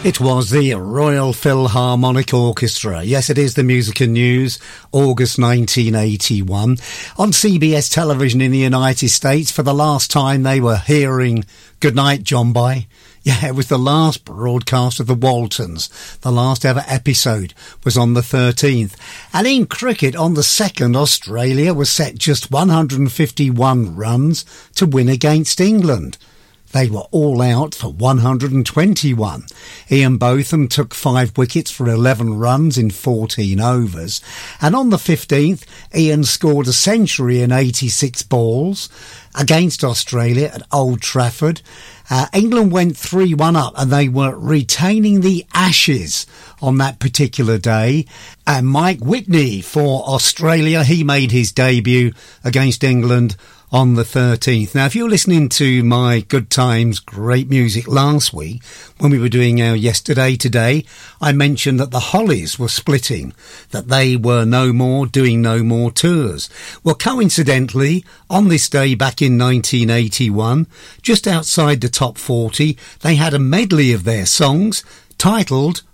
It was the Royal Philharmonic Orchestra. Yes, it is the Music and News, August 1981. On CBS television in the United States, for the last time they were hearing Goodnight John By. Yeah, it was the last broadcast of the Waltons. The last ever episode was on the 13th. And in cricket, on the 2nd, Australia was set just 151 runs to win against England. They were all out for 121. Ian Botham took 5 wickets for 11 runs in 14 overs. And on the 15th, Ian scored a century in 86 balls against Australia at Old Trafford. England went 3-1 up and they were retaining the Ashes on that particular day. And Mike Whitney for Australia, he made his debut against England on the 13th. Now, if you're listening to my Good Times, Great Music last week, when we were doing our Yesterday Today, I mentioned that the Hollies were splitting, that they were doing no more tours. Well, coincidentally, on this day back in 1981, just outside the top 40, they had a medley of their songs titled